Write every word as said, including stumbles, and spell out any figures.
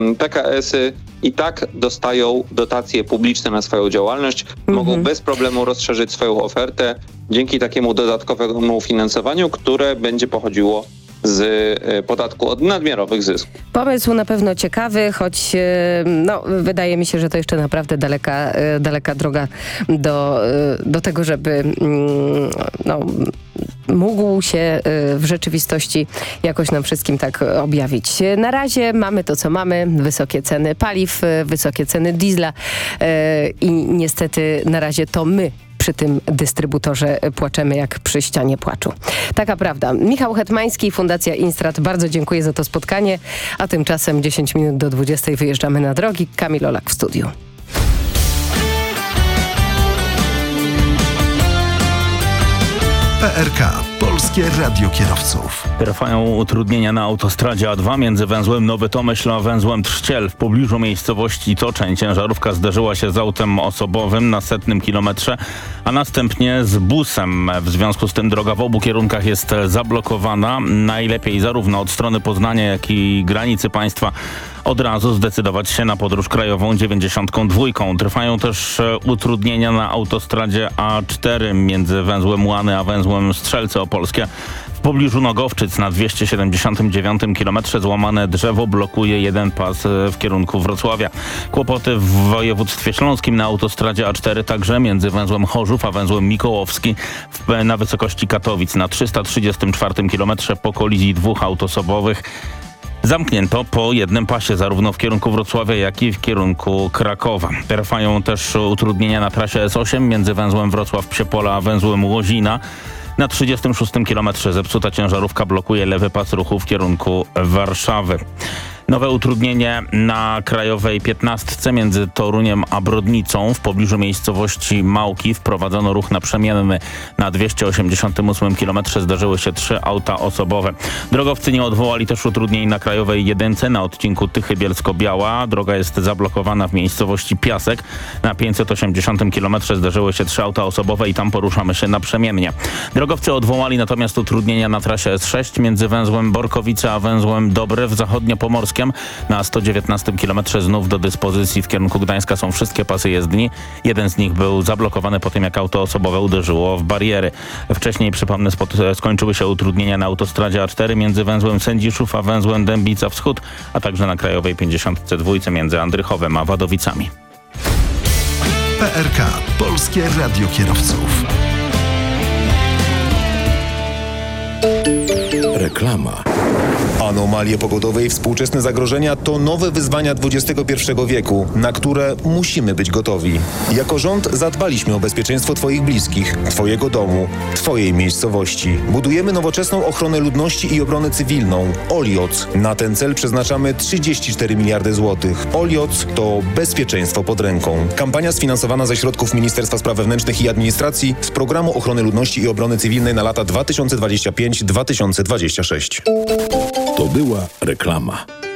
P K S-y i tak dostają dotacje publiczne na swoją działalność, mhm. mogą bez problemu rozszerzyć swoją ofertę dzięki takiemu dodatkowemu finansowaniu, które będzie pochodziło z podatku od nadmiarowych zysków. Pomysł na pewno ciekawy, choć no, wydaje mi się, że to jeszcze naprawdę daleka, daleka droga do, do tego, żeby no, mógł się w rzeczywistości jakoś nam wszystkim tak objawić. Na razie mamy to, co mamy. Wysokie ceny paliw, wysokie ceny diesla i niestety na razie to my przy tym dystrybutorze płaczemy jak przy ścianie płaczu. Taka prawda. Michał Hetmański, Fundacja Instrat. Bardzo dziękuję za to spotkanie, a tymczasem dziesięć minut do dwudziestej wyjeżdżamy na drogi. Kamil Olak w studiu. P R K. Polskie Radio Kierowców. Trwają utrudnienia na autostradzie A dwa między węzłem Nowy Tomyśl a węzłem Trzciel. W pobliżu miejscowości Toczeń ciężarówka zderzyła się z autem osobowym na setnym kilometrze, a następnie z busem. W związku z tym droga w obu kierunkach jest zablokowana. Najlepiej zarówno od strony Poznania, jak i granicy państwa od razu zdecydować się na podróż krajową dziewięćdziesiątką dwójką. Trwają też utrudnienia na autostradzie A cztery między węzłem Łany a węzłem Strzelce Opolskie. W pobliżu Nogowczyc na dwieście siedemdziesiątym dziewiątym kilometrze złamane drzewo blokuje jeden pas w kierunku Wrocławia. Kłopoty w województwie śląskim na autostradzie A cztery także między węzłem Chorzów a węzłem Mikołowski w, na wysokości Katowic na trzysta trzydziestym czwartym kilometrze po kolizji dwóch aut osobowych. Zamknięto po jednym pasie zarówno w kierunku Wrocławia, jak i w kierunku Krakowa. Trwają też utrudnienia na trasie S osiem między węzłem Wrocław-Psiepola a węzłem Łozina. Na trzydziestym szóstym kilometrze zepsuta ciężarówka blokuje lewy pas ruchu w kierunku Warszawy. Nowe utrudnienie na krajowej piętnastce między Toruniem a Brodnicą w pobliżu miejscowości Małki. Wprowadzono ruch naprzemienny. Na dwieście osiemdziesiątym ósmym kilometrze zdarzyły się trzy auta osobowe. Drogowcy nie odwołali też utrudnień na krajowej jedynce na odcinku Tychy-Bielsko-Biała. Droga jest zablokowana w miejscowości Piasek. Na pięćset osiemdziesiątym kilometrze zdarzyły się trzy auta osobowe i tam poruszamy się naprzemiennie. Drogowcy odwołali natomiast utrudnienia na trasie S sześć między węzłem Borkowice a węzłem Dobrew Zachodniopomorskie. Na sto dziewiętnastym kilometrze znów do dyspozycji w kierunku Gdańska są wszystkie pasy jezdni. Jeden z nich był zablokowany po tym, jak auto osobowe uderzyło w bariery. Wcześniej, przypomnę, skończyły się utrudnienia na autostradzie A cztery między węzłem Sędziszów a węzłem Dębica Wschód, a także na krajowej pięćdziesiątce dwa między Andrychowem a Wadowicami. P R K. Polskie Radio Kierowców. Reklama. Anomalie pogodowe i współczesne zagrożenia to nowe wyzwania dwudziestego pierwszego wieku, na które musimy być gotowi. Jako rząd zadbaliśmy o bezpieczeństwo Twoich bliskich, Twojego domu, Twojej miejscowości. Budujemy nowoczesną ochronę ludności i obronę cywilną. Olioc. Na ten cel przeznaczamy trzydzieści cztery miliardy złotych. Olioc to bezpieczeństwo pod ręką. Kampania sfinansowana ze środków Ministerstwa Spraw Wewnętrznych i Administracji z Programu Ochrony Ludności i Obrony Cywilnej na lata dwa tysiące dwudziesty piąty do dwa tysiące dwudziestego szóstego. To była reklama.